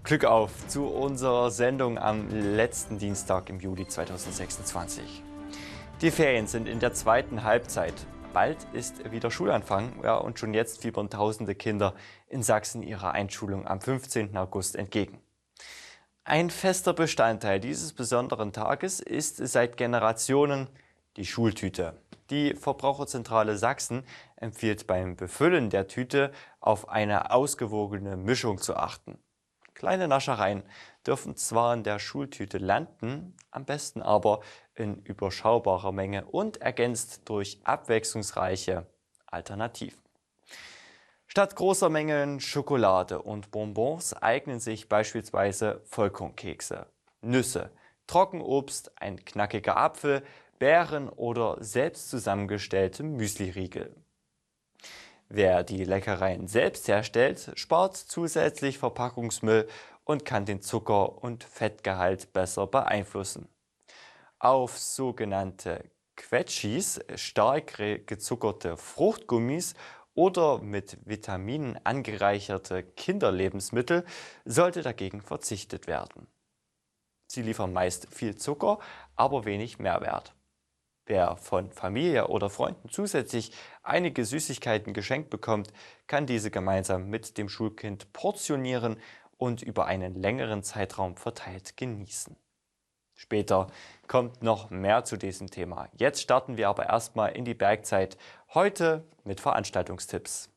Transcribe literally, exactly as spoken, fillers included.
Glück auf zu unserer Sendung am letzten Dienstag im Juli zweitausendsechsundzwanzig. Die Ferien sind in der zweiten Halbzeit. Bald ist wieder Schulanfang, ja, und schon jetzt fiebern tausende Kinder in Sachsen ihrer Einschulung am fünfzehnten August entgegen. Ein fester Bestandteil dieses besonderen Tages ist seit Generationen die Schultüte. Die Verbraucherzentrale Sachsen empfiehlt beim Befüllen der Tüte auf eine ausgewogene Mischung zu achten. Kleine Naschereien dürfen zwar in der Schultüte landen, am besten aber in überschaubarer Menge und ergänzt durch abwechslungsreiche Alternativen. Statt großer Mengen Schokolade und Bonbons eignen sich beispielsweise Vollkornkekse, Nüsse, Trockenobst, ein knackiger Apfel, Beeren oder selbst zusammengestellte Müsliriegel. Wer die Leckereien selbst herstellt, spart zusätzlich Verpackungsmüll und kann den Zucker- und Fettgehalt besser beeinflussen. Auf sogenannte Quetschis, stark gezuckerte Fruchtgummis oder mit Vitaminen angereicherte Kinderlebensmittel sollte dagegen verzichtet werden. Sie liefern meist viel Zucker, aber wenig Mehrwert. Wer von Familie oder Freunden zusätzlich einige Süßigkeiten geschenkt bekommt, kann diese gemeinsam mit dem Schulkind portionieren und über einen längeren Zeitraum verteilt genießen. Später kommt noch mehr zu diesem Thema. Jetzt starten wir aber erstmal in die Bergzeit, heute mit Veranstaltungstipps.